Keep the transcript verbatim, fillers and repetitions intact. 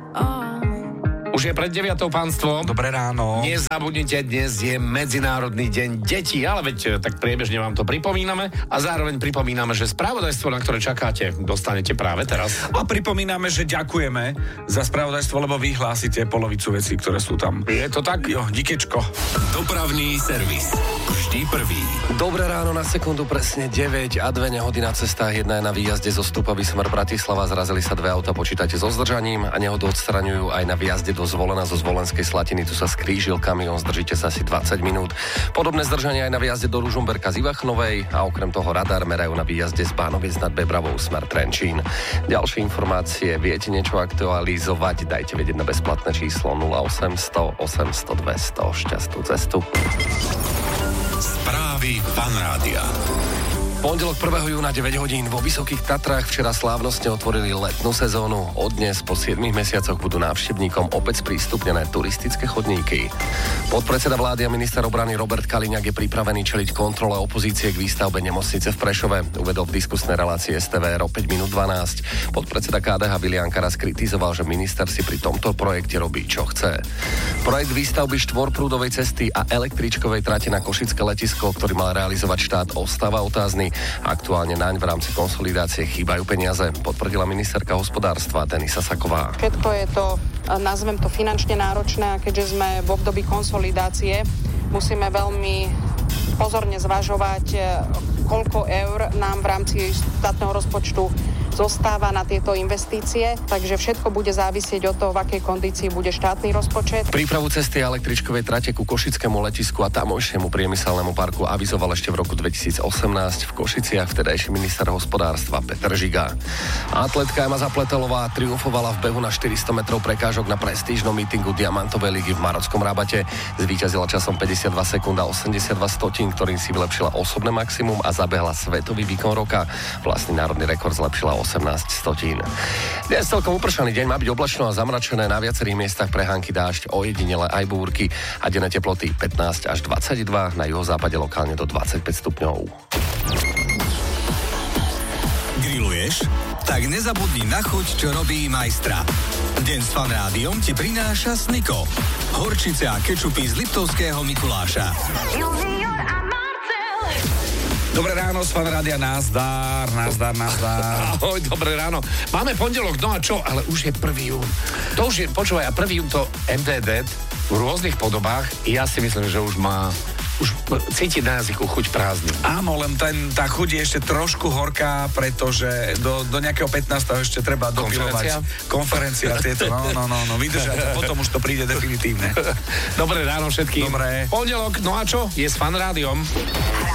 Už je pred deviatou pánstvo. Dobré ráno. Nezabudnite, dnes je Medzinárodný deň detí, ale veď tak priebežne vám to pripomíname a zároveň pripomíname, že spravodajstvo, na ktoré čakáte, dostanete práve teraz. A pripomíname, že ďakujeme za spravodajstvo, lebo vy hlásite polovicu vecí, ktoré sú tam. Je to tak? Jo, díkečko. Dopravný servis. Vždy prvý. Dobré ráno, na sekundu presne deväť a dve nehody na cestách. Jedna je na výjazde zo Stupovy smer Bratislava, zrazili sa dve auta, počítate so zdržaním a nehodu odstraňujú aj na výjazde do Zvolena zo Zvolenskej Slatiny, tu sa skrížil kamión, zdržíte sa asi dvadsať minút. Podobné zdržanie aj na výjazde do Ružomberka z Ivachnovej a okrem toho radar merajú na výjazde z Bánoviec nad Bebravou smer Trenčín. Ďalšie informácie, viete niečo aktualizovať, dajte vedieť na bezplatné číslo nula osemsto osemsto dvesto. Šťastnú cestu. Správy Fan Rádia. Pondelok prvého júna deväť hodín vo Vysokých Tatrách včera slávnostne otvorili letnú sezónu. Od dnes po siedmich mesiacoch budú návštevníkom opäť sprístupnené turistické chodníky. Podpredseda vlády a minister obrany Robert Kaliňák je pripravený čeliť kontrole opozície k výstavbe nemocnice v Prešove. Uvedol v diskusnej relácii es té vé er o päť minút dvanásť. Podpredseda ká dé há Vilian Karas kritizoval, že minister si pri tomto projekte robí, čo chce. Projekt výstavby štvorprúdovej cesty a električkovej trate na košické letisko, ktorý mal realizovať štát, ostáva otázny. Aktuálne naň v rámci konsolidácie chýbajú peniaze, potvrdila ministerka hospodárstva Denisa Saková. Všetko je to, nazvem to, finančne náročné a keďže sme v období konsolidácie, musíme veľmi pozorne zvažovať, koľko eur nám v rámci štátneho rozpočtu zostáva na tieto investície, takže všetko bude závisieť od toho, v akej kondícii bude štátny rozpočet. Prípravu cesty a električkovej trate ku košickému letisku a tamojšiemu priemyselnému parku avizoval ešte v roku dvetisícosemnásť v Košiciach vtedajší minister hospodárstva Peter Žiga. Atletka Ema Zapletelová triumfovala v behu na štyristo metrov prekážok na prestížnom mítingu Diamantovej ligy v Marockom Rabate. Zvíťazila časom päťdesiatdva sekúnd a osemdesiatdva stotín, ktorým si vylepšila osobné maximum a zabehla svetový výkon roka. Vlastný národný rekord zlepšila osemnásť stotín. Dnes celkom upršaný deň, má byť oblačno a zamračené, na viacerých miestach prehánky dážď, ojedinele aj búrky a denné teploty pätnásť až dvadsaťdva, na juhozápade lokálne do dvadsaťpäť stupňov. Grilluješ? Tak nezabudni na chuť, čo robí majstra. Deň s Fan Rádiom ti prináša Snico. Horčice a kečupy z Liptovského Mikuláša. Dobré ráno z Fan Rádia, nazdar, nazdar, nazdar. Ahoj, dobré ráno. Máme pondelok, no a čo? Ale už je prvý jún. To už je, počúvaj, a prvý jún to em dé dé v rôznych podobách. Ja si myslím, že už má už cítiť na jazyku chuť prázdny. Áno, len ten, tá chuť je ešte trošku horká, pretože do, do nejakého pätnásteho ešte treba dopilovať. Konferencia tieto, no, no, no, no, vydržať a potom už to príde definitívne. Dobré ráno všetkým. Dobré. Pondelok, no a čo? Je s Fan Rádiom.